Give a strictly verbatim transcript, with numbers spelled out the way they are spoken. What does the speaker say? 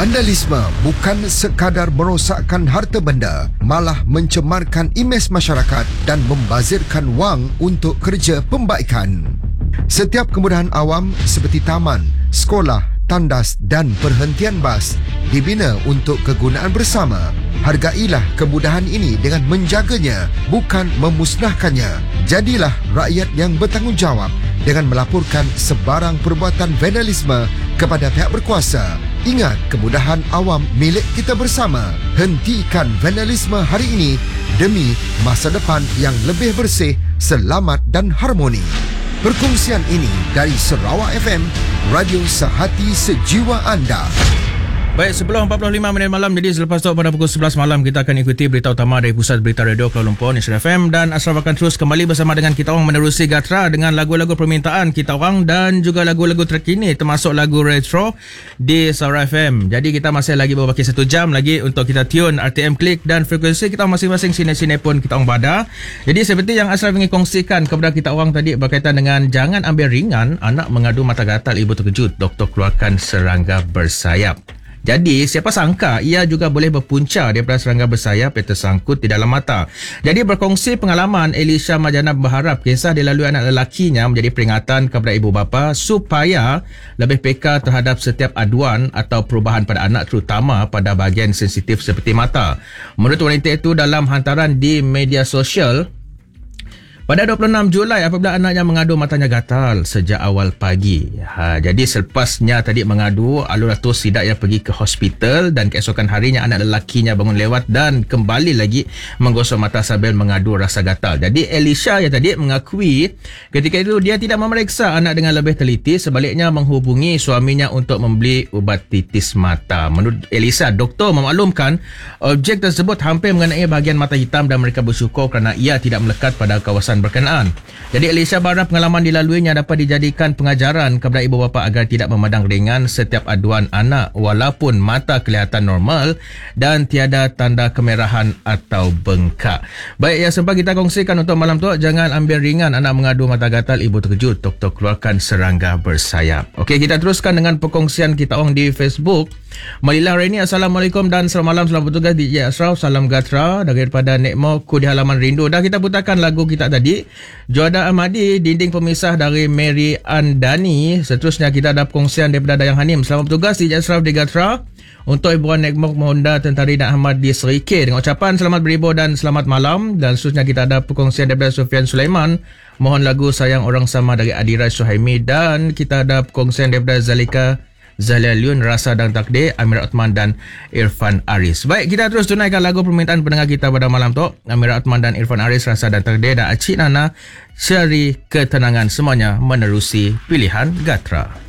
Vandalisme bukan sekadar merosakkan harta benda, malah mencemarkan imej masyarakat dan membazirkan wang untuk kerja pembaikan. Setiap kemudahan awam seperti taman, sekolah, tandas dan perhentian bas dibina untuk kegunaan bersama. Hargailah kemudahan ini dengan menjaganya, bukan memusnahkannya. Jadilah rakyat yang bertanggungjawab dengan melaporkan sebarang perbuatan vandalisme kepada pihak berkuasa. Ingat, kemudahan awam milik kita bersama. Hentikan vandalisme hari ini demi masa depan yang lebih bersih, selamat dan harmoni. Perkongsian ini dari Sarawak F M, radio sehati sejiwa anda. Baik, sepuluh empat puluh lima minit malam. Jadi selepas itu pada pukul sebelas malam kita akan ikuti berita utama dari Pusat Berita Radio Kuala Lumpur, Nation F M, dan Ashraf akan terus kembali bersama dengan kita orang menerusi Gatra dengan lagu-lagu permintaan kita orang dan juga lagu-lagu terkini termasuk lagu retro di Sarawak F M. Jadi kita masih lagi berbaki satu jam lagi untuk kita tune R T M Klik dan frekuensi kita masing-masing sini-sini pun kita orang pada. Jadi seperti yang Ashraf ingin kongsikan kepada kita orang tadi berkaitan dengan jangan ambil ringan anak mengadu mata gatal ibu terkejut, doktor keluarkan serangga bersayap. Jadi, siapa sangka ia juga boleh berpunca daripada serangga bersayap yang tersangkut di dalam mata. Jadi, berkongsi pengalaman, Elisha Majana berharap kisah dilalui anak lelakinya menjadi peringatan kepada ibu bapa supaya lebih peka terhadap setiap aduan atau perubahan pada anak, terutama pada bahagian sensitif seperti mata. Menurut wanita itu dalam hantaran di media sosial, pada dua puluh enam Julai apabila anaknya mengadu matanya gatal sejak awal pagi. Ha, jadi selepasnya tadi mengadu, alur atus tidak ia pergi ke hospital dan keesokan harinya anak lelakinya bangun lewat dan kembali lagi menggosok mata sambil mengadu rasa gatal. Jadi Elisha yang tadi mengakui ketika itu dia tidak memeriksa anak dengan lebih teliti, sebaliknya menghubungi suaminya untuk membeli ubat titis mata. Menurut Elisha, doktor memaklumkan objek tersebut hampir mengenai bahagian mata hitam dan mereka bersyukur kerana ia tidak melekat pada kawasan berkenaan. Jadi Elisha berharap pengalaman dilaluinya dapat dijadikan pengajaran kepada ibu bapa agar tidak memandang ringan setiap aduan anak walaupun mata kelihatan normal dan tiada tanda kemerahan atau bengkak. Baik, yang sempat kita kongsikan untuk malam tu, jangan ambil ringan anak mengadu mata gatal ibu terkejut, doktor keluarkan serangga bersayap. Okey, kita teruskan dengan perkongsian kita orang di Facebook. Malilah Reni, Assalamualaikum dan selamat malam, selamat bertugas D J Ashraf, salam Gatra daripada Nekmo ku di halaman rindu. Dah kita putarkan lagu kita tadi, Joada Ahmadi, dinding pemisah dari Mary Andani. Seterusnya kita ada perkongsian daripada Dayang Hanim, selamat bertugas D J Ashraf di Gatra untuk hiburan Nekmo Honda Tentari Dan Ahmad di Serike dengan ucapan selamat berhibur dan selamat malam. Dan seterusnya kita ada perkongsian daripada Sufian Sulaiman, mohon lagu Sayang Orang Sama dari Adira Suhaimi. Dan kita ada perkongsian daripada Zalika Zalialiun, Rasa dan Takdir, Amir Uthman dan Irfan Aris. Baik, kita terus tunaikan lagu permintaan pendengar kita pada malam tu. Amir Uthman dan Irfan Aris, Rasa dan Takdir, dan Acik Nana, Syari Ketenangan, semuanya menerusi pilihan Gatra.